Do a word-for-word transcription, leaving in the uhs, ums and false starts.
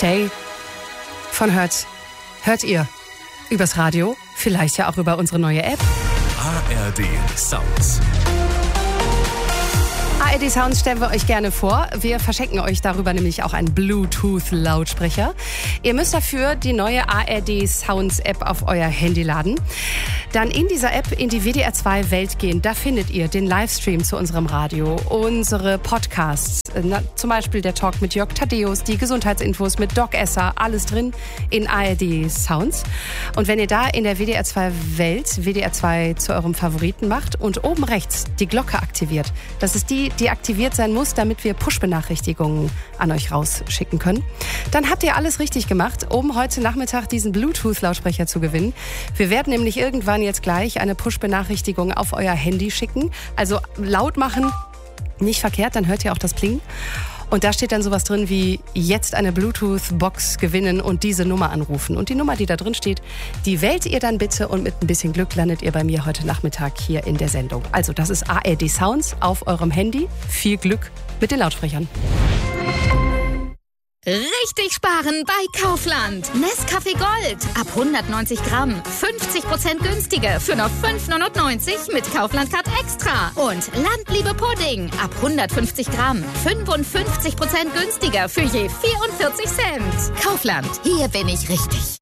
Stay von Hört. Hört ihr übers Radio, vielleicht ja auch über unsere neue App. A R D Sounds. A R D Sounds stellen wir euch gerne vor. Wir verschenken euch darüber nämlich auch einen Bluetooth-Lautsprecher. Ihr müsst dafür die neue A R D Sounds App auf euer Handy laden. Dann in dieser App in die W D R zwei Welt gehen. Da findet ihr den Livestream zu unserem Radio, unsere Podcasts, na, zum Beispiel der Talk mit Jörg Thaddeus, die Gesundheitsinfos mit Doc Esser, alles drin in A R D Sounds. Und wenn ihr da in der W D R zwei Welt W D R zwei zu eurem Favoriten macht und oben rechts die Glocke aktiviert, das ist die, die aktiviert sein muss, damit wir Push-Benachrichtigungen an euch rausschicken können, dann habt ihr alles richtig gemacht, um heute Nachmittag diesen Bluetooth-Lautsprecher zu gewinnen. Wir werden nämlich irgendwann jetzt gleich eine Push-Benachrichtigung auf euer Handy schicken. Also laut machen, nicht verkehrt, dann hört ihr auch das Pling. Und da steht dann sowas drin wie jetzt eine Bluetooth-Box gewinnen und diese Nummer anrufen. Und die Nummer, die da drin steht, die wählt ihr dann bitte und mit ein bisschen Glück landet ihr bei mir heute Nachmittag hier in der Sendung. Also das ist A R D Sounds auf eurem Handy. Viel Glück mit den Lautsprechern. Richtig sparen bei Kaufland. Nescafé Gold ab hundertneunzig Gramm. fünfzig Prozent günstiger für nur fünf neunundneunzig mit Kaufland Card Extra. Und Landliebe Pudding ab hundertfünfzig Gramm. fünfundfünfzig Prozent günstiger für je vierundvierzig Cent. Kaufland, hier bin ich richtig.